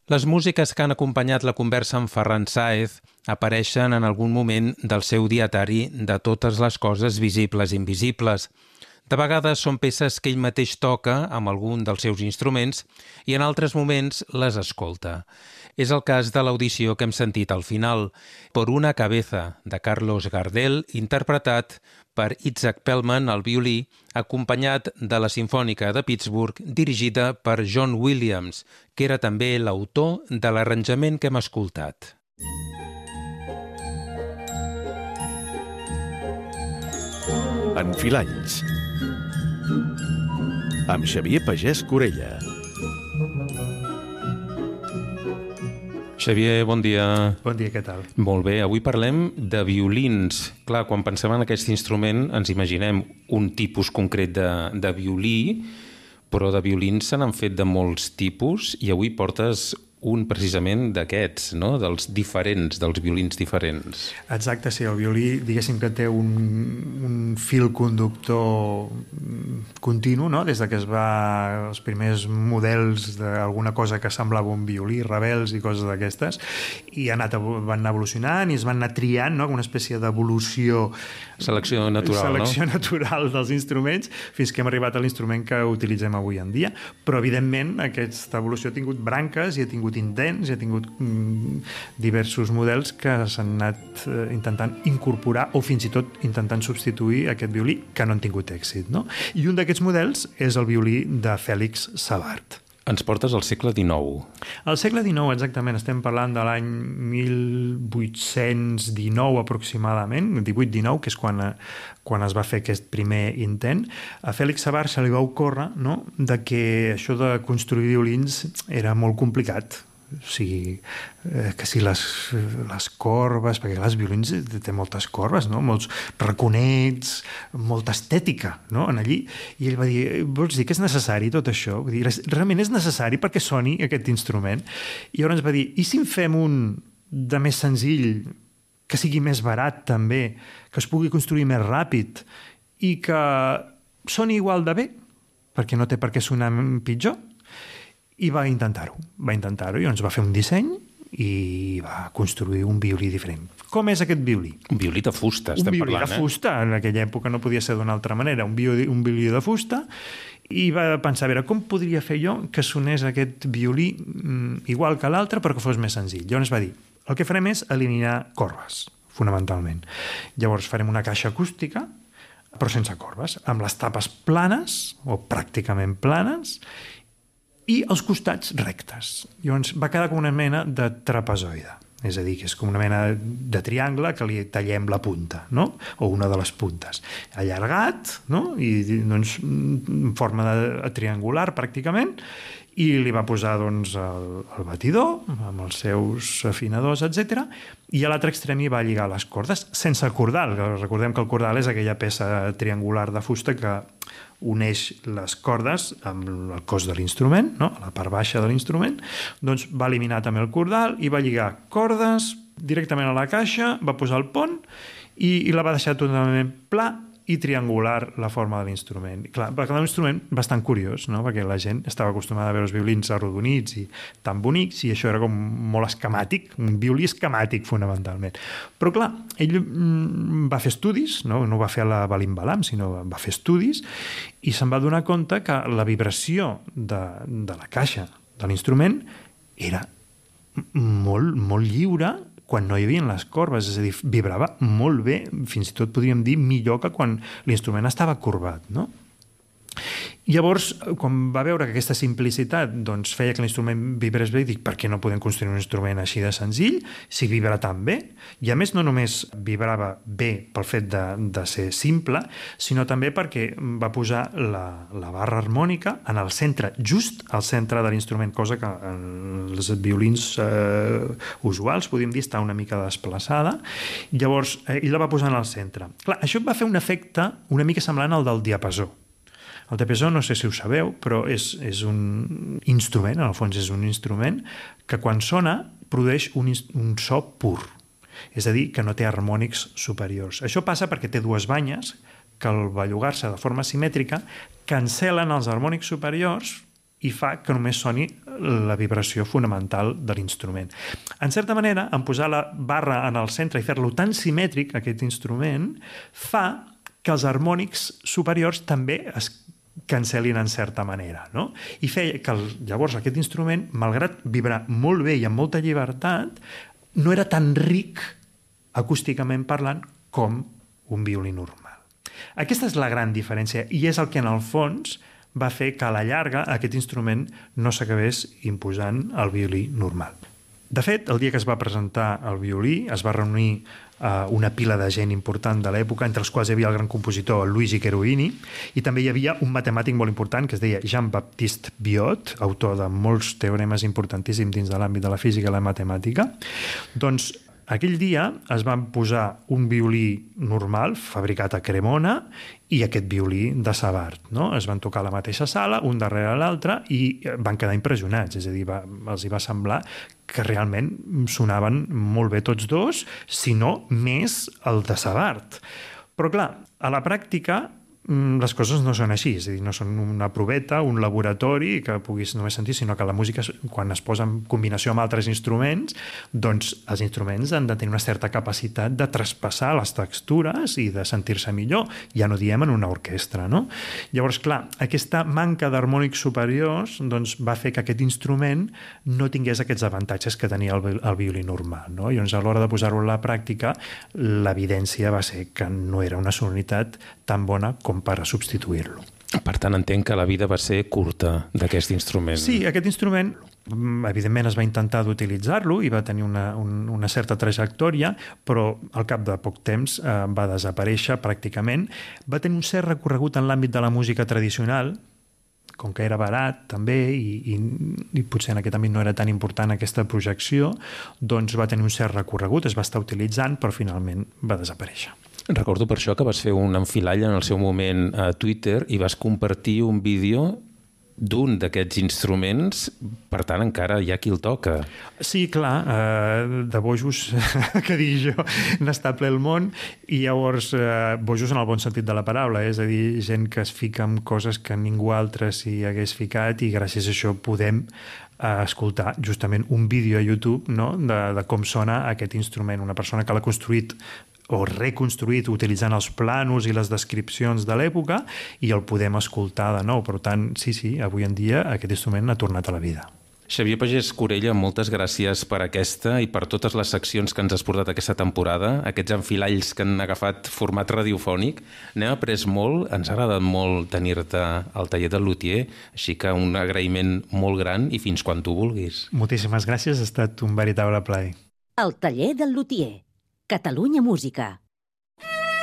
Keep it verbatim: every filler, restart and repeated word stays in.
Les músiques que han acompanyat la conversa amb Ferran Sáez apareixen en algun moment del seu dietari de totes les coses visibles i invisibles. De vegades són peces que ell mateix toca amb algun dels seus instruments i en altres moments les escolta. És el cas de l'audició que hem sentit al final, Por una cabeza, de Carlos Gardel, interpretat per Itzhak Perlman al violí, acompanyat de la Simfònica de Pittsburgh, dirigida per John Williams, que era també l'autor de l'arranjament que hem escoltat. Enfilanys, amb Xavier Pagès Corella. Xavier, bon dia. Bon dia, què tal? Molt bé, avui parlem de violins. Clar, quan pensem en aquest instrument ens imaginem un tipus concret de, de violí, però de violins se n'han fet de molts tipus i avui portes un precisament d'aquests, no? Dels diferents, dels violins diferents. Exacte, sí, el violí, diguéssim que té un, un fil conductor continu, no? Des de que es va, els primers models d'alguna cosa que semblava un violí, rebels i coses d'aquestes, i ha anat, van anar evolucionant i es van anar triant, no? Una espècie d'evolució, selecció natural, selecció no? natural dels instruments, fins que hem arribat a l'instrument que utilitzem avui en dia. Però, evidentment, aquesta evolució ha tingut branques i ha tingut intents i ha tingut mm, diversos models que s'han anat eh, intentant incorporar o fins i tot intentant substituir aquest violí que no han tingut èxit, no? I un d'aquests models és el violí de Félix Savart. Ens portes al segle dinou. Al segle dinou, exactament, estem parlant de l'any mil vuit-cents dinou aproximadament, divuit dinou, que és quan, quan es va fer aquest primer intent. A Félix Savart se li va ocórrer, no?, de que això de construir violins era molt complicat. O sigui, eh, que si les, les corbes, perquè els violins té moltes corbes, no? Molts raconets, molta estètica, no?, en allí. I ell va dir, vols dir que és necessari tot això? Vull dir, realment és necessari perquè soni aquest instrument? I llavors va dir, i si en fem un de més senzill, que sigui més barat també, que es pugui construir més ràpid i que soni igual de bé, perquè no té per què sonar pitjor? I va intentar-ho, va intentar-ho, i llavors va fer un disseny i va construir un violí diferent. Com és aquest violí? Un violí de fusta, estem parlant, eh? Un violí de fusta, en aquella època no podia ser d'una altra manera, un violí, un violí de fusta, i va pensar, a veure, com podria fer jo que sonés aquest violí mm, igual que l'altre, però que fos més senzill. Llavors va dir, el que farem és eliminar corbes, fonamentalment. Llavors farem una caixa acústica, però sense corbes, amb les tapes planes, o pràcticament planes, i els costats rectes. Llavors va quedar com una mena de trapezoide, és a dir, que és com una mena de triangle que li tallem la punta, no?, o una de les puntes. Allargat, no?, i doncs en forma de triangular pràcticament, i li va posar doncs el, el batidor amb els seus afinadors, etcètera, i a l'altre extrem hi va lligar les cordes sense cordal. Recordem que el cordal és aquella peça triangular de fusta que uneix les cordes amb el cos de l'instrument, no?, a la part baixa de l'instrument. Doncs va eliminar també el cordal i va lligar cordes directament a la caixa, va posar el pont i, i la va deixar totalment pla i triangular la forma de l'instrument. Clar, va quedar un instrument bastant curiós, no?, perquè la gent estava acostumada a veure els violins arrodonits i tan bonics, i això era com molt esquemàtic, un violí esquemàtic fonamentalment. Però clar, ell mm, va fer estudis, no? no va fer la balim-balam, sinó va fer estudis, i se'n va donar compte que la vibració de, de la caixa de l'instrument era molt, molt lliure quan no hi havia les corbes, és a dir, vibrava molt bé, fins i tot podríem dir millor que quan l'instrument estava corbat, no? Llavors, quan va veure que aquesta simplicitat doncs, feia que l'instrument vibrés bé, dic, per què no podem construir un instrument així de senzill, si vibra tan bé? I a més, no només vibrava bé pel fet de, de ser simple, sinó també perquè va posar la, la barra harmònica en el centre, just al centre de l'instrument, cosa que en els violins eh, usuals, podríem dir, està una mica desplaçada. Llavors, eh, ell la va posar en el centre. Clar, això va fer un efecte una mica semblant al del diapasó. El diapasó, no sé si ho sabeu, però és, és un instrument, en el fons és un instrument, que quan sona produeix un, un so pur. És a dir, que no té harmònics superiors. Això passa perquè té dues banyes que al bellugar-se de forma simètrica cancel·len els harmònics superiors i fa que només soni la vibració fonamental de l'instrument. En certa manera, en posar la barra en el centre i fer-lo tan simètric, aquest instrument, fa que els harmònics superiors també es cancel·lin en certa manera, no? I feia que el, llavors aquest instrument, malgrat vibrar molt bé i amb molta llibertat, no era tan ric acústicament parlant com un violí normal. Aquesta és la gran diferència i és el que en el fons va fer que a la llarga aquest instrument no s'acabés imposant al violí normal. De fet, el dia que es va presentar el violí es va reunir eh, una pila de gent important de l'època, entre els quals hi havia el gran compositor Luigi Cherubini, i també hi havia un matemàtic molt important que es deia Jean-Baptiste Biot, autor de molts teoremes importantíssims dins de l'àmbit de la física i la matemàtica. Doncs aquell dia es van posar un violí normal, fabricat a Cremona, i aquest violí de Savart, no? Es van tocar a la mateixa sala, un darrere l'altre, i van quedar impressionats, és a dir, va, els hi va semblar que realment sonaven molt bé tots dos, si no més el de Savart. Però clar, a la pràctica les coses no són així, és a dir, no són una proveta, un laboratori que puguis només sentir, sinó que la música, quan es posa en combinació amb altres instruments, doncs els instruments han de tenir una certa capacitat de traspassar les textures i de sentir-se millor, ja no diem en una orquestra, no? Llavors, clar, aquesta manca d'harmònics superiors doncs, va fer que aquest instrument no tingués aquests avantatges que tenia el, el violí normal, no? I llavors, a l'hora de posar-ho a la pràctica, l'evidència va ser que no era una sonoritat tan bona com per a substituir-lo. Per tant, entenc que la vida va ser curta d'aquest instrument. Sí, aquest instrument, evidentment, es va intentar d'utilitzar-lo i va tenir una, un, una certa trajectòria, però al cap de poc temps eh, va desaparèixer pràcticament. Va tenir un cert recorregut en l'àmbit de la música tradicional, com que era barat també i, i, i potser en aquest àmbit no era tan important aquesta projecció, doncs va tenir un cert recorregut, es va estar utilitzant, però finalment va desaparèixer. Recordo per això que vas fer un enfilall en el seu moment a Twitter i vas compartir un vídeo d'un d'aquests instruments, per tant encara hi ha qui el toca. Sí, clar, eh, de bojos, que digui jo, n'està ple el món, i llavors eh, bojos en el bon sentit de la paraula, és a dir, gent que es fica en coses que ningú altre s'hi hagués ficat i gràcies a això podem a escoltar justament un vídeo a YouTube, no?, de, de com sona aquest instrument. Una persona que l'ha construït o reconstruït utilitzant els plànols i les descripcions de l'època i el podem escoltar de nou. Per tant, sí, sí, avui en dia aquest instrument ha tornat a la vida. Xavier Pagès Corella, moltes gràcies per aquesta i per totes les seccions que ens has portat aquesta temporada, aquests enfilalls que han agafat format radiofònic. N'hem après molt, ens ha agradat molt tenir-te al taller del luthier, així que un agraïment molt gran i fins quan tu vulguis. Moltíssimes gràcies, ha estat un veritable plaer. El taller del luthier. Catalunya Música.